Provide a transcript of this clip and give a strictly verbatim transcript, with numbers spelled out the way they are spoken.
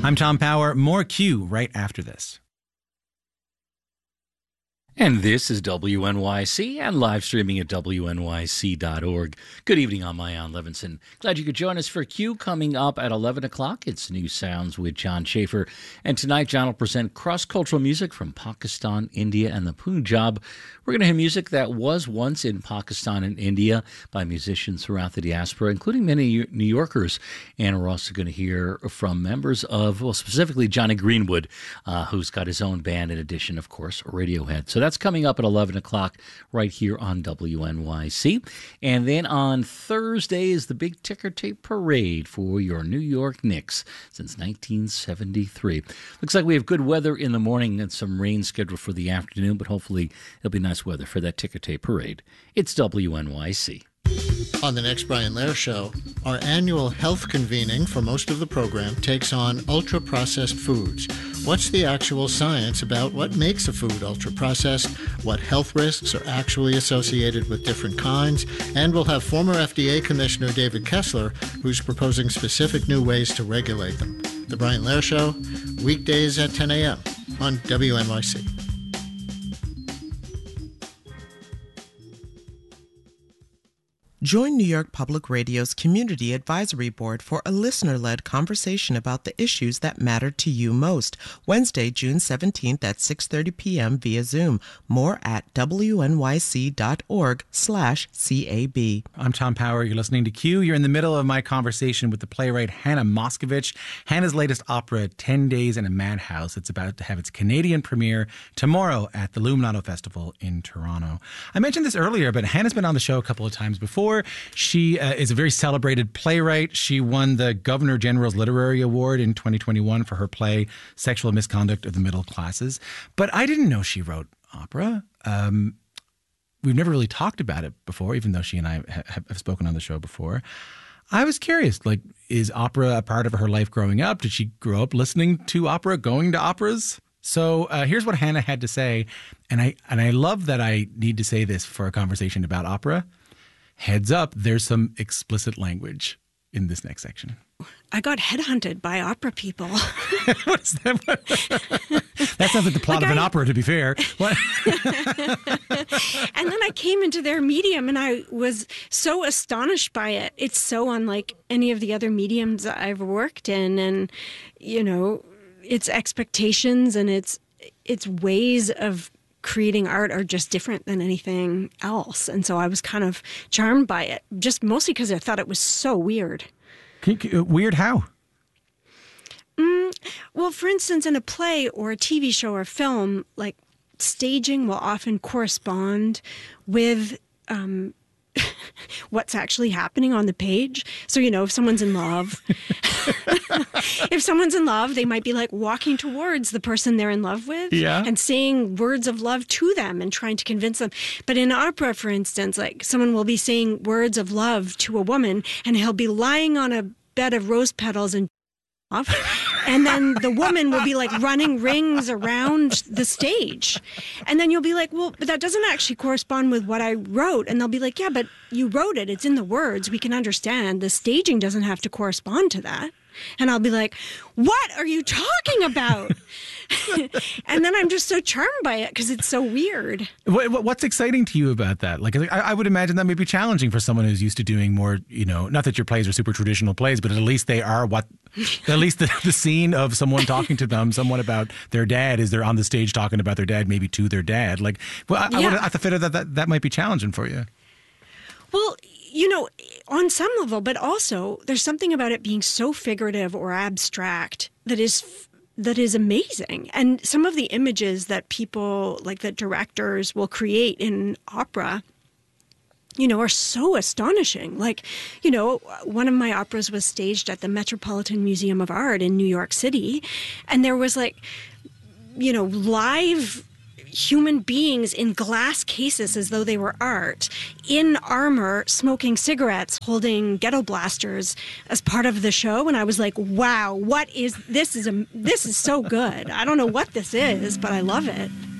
I'm Tom Power. More Q right after this. And this is W N Y C and live streaming at W N Y C dot org. Good evening, I'm Ian Levinson. Glad you could join us for Q coming up at eleven o'clock. It's New Sounds with John Schaefer. And tonight, John will present cross-cultural music from Pakistan, India, and the Punjab. We're going to hear music that was once in Pakistan and India by musicians throughout the diaspora, including many New Yorkers. And we're also going to hear from members of, well, specifically Johnny Greenwood, uh, who's got his own band in addition, of course, Radiohead. So that's coming up at eleven o'clock right here on W N Y C. And then on Thursday is the big ticker tape parade for your New York Knicks since nineteen seventy-three. Looks like we have good weather in the morning and some rain scheduled for the afternoon, but hopefully it'll be nice weather for that ticker tape parade. It's W N Y C. On the next Brian Lehrer Show, our annual health convening for most of the program takes on ultra-processed foods. What's the actual science about what makes a food ultra-processed, what health risks are actually associated with different kinds, and we'll have former F D A Commissioner David Kessler, who's proposing specific new ways to regulate them. The Brian Lehrer Show, weekdays at ten a.m. on W N Y C. Join New York Public Radio's Community Advisory Board for a listener-led conversation about the issues that matter to you most. Wednesday, June seventeenth at six thirty p.m. via Zoom. More at W N Y C dot org slash C A B. I'm Tom Power. You're listening to Q. You're in the middle of my conversation with the playwright Hannah Moscovich. Hannah's latest opera, ten days in a Madhouse. It's about to have its Canadian premiere tomorrow at the Luminato Festival in Toronto. I mentioned this earlier, but Hannah's been on the show a couple of times before. She uh, is a very celebrated playwright. She won the Governor General's Literary Award in twenty twenty-one for her play Sexual Misconduct of the Middle Classes. But I didn't know she wrote opera. Um, we've never really talked about it before, even though she and I ha- have spoken on the show before. I was curious, like, is opera a part of her life growing up? Did she grow up listening to opera, going to operas? So uh, here's what Hannah had to say. And I, and I love that I need to say this for a conversation about opera. Heads up, there's some explicit language in this next section. I got headhunted by opera people. What is that? That sounds like the plot like of an I, opera, to be fair. What? And then I came into their medium and I was so astonished by it. It's so unlike any of the other mediums I've worked in. And, you know, its expectations and its its ways of creating art are just different than anything else. And so I was kind of charmed by it, just mostly because I thought it was so weird. Can you, weird how? Mm, well, for instance, in a play or a T V show or film, like staging will often correspond with um, what's actually happening on the page. So, you know, if someone's in love, if someone's in love, they might be like walking towards the person they're in love with yeah. and saying words of love to them and trying to convince them. But in opera, for instance, like someone will be saying words of love to a woman and he'll be lying on a bed of rose petals and off. And then the woman will be like running rings around the stage. And then you'll be like, well, but that doesn't actually correspond with what I wrote. And they'll be like, yeah, but you wrote it. It's in the words. We can understand. The staging doesn't have to correspond to that. And I'll be like, what are you talking about? And then I'm just so charmed by it because it's so weird. What, what's exciting to you about that? Like, I, I would imagine that may be challenging for someone who's used to doing more, you know, not that your plays are super traditional plays, but at least they are what, at least the, the scene of someone talking to them, someone about their dad, is they're on the stage talking about their dad, maybe to their dad. Like, well, I, yeah. I would have to fit that, that that might be challenging for you. Well, you know, on some level, but also there's something about it being so figurative or abstract that is that is amazing. And some of the images that people, like that directors will create in opera, you know, are so astonishing. Like, you know, one of my operas was staged at the Metropolitan Museum of Art in New York City. And there was like, you know, live human beings in glass cases as though they were art, in armor, smoking cigarettes, holding ghetto blasters as part of the show. And I was like, wow, what is this? Is a, this is so good. I don't know what this is, but I love it.